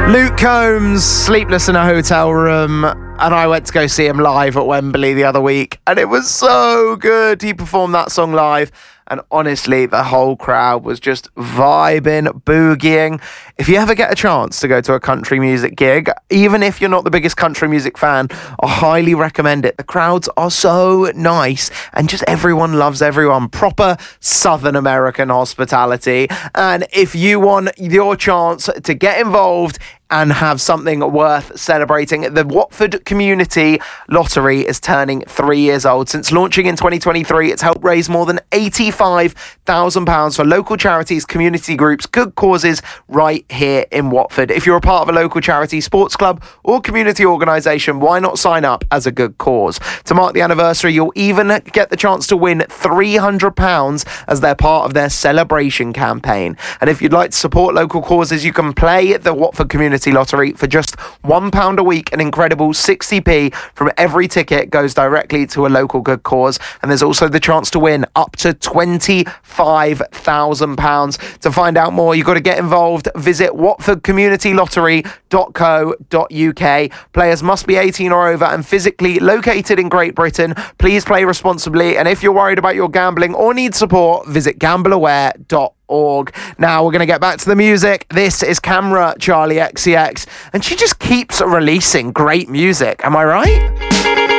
Luke Combs, Sleepless in a Hotel Room, and I went to go see him live at Wembley the other week, and it was so good. He performed that song live, and honestly, the whole crowd was just vibing, boogieing. If you ever get a chance to go to a country music gig, even if you're not the biggest country music fan, I highly recommend it. The crowds are so nice, and just everyone loves everyone. Proper Southern American hospitality. And if you want your chance to get involved and have something worth celebrating, the Watford Community Lottery is turning 3 years old. Since launching in 2023, it's helped raise more than £85,000 for local charities, community groups, good causes right here in Watford. If you're a part of a local charity, sports club or community organisation, why not sign up as a good cause? To mark the anniversary, you'll even get the chance to win £300 as they're part of their celebration campaign. And if you'd like to support local causes, you can play the Watford Community Lottery for just £1 a week. An incredible 60p from every ticket goes directly to a local good cause, and there's also the chance to win up to £25,000. To find out more, you've got to get involved. Visit watfordcommunitylottery.co.uk. Players must be 18 or over and physically located in Great Britain. Please play responsibly, and if you're worried about your gambling or need support, visit gambleaware.org. Now we're going to get back to the music. This is Camera Charlie XCX, and she just keeps releasing great music. Am I right?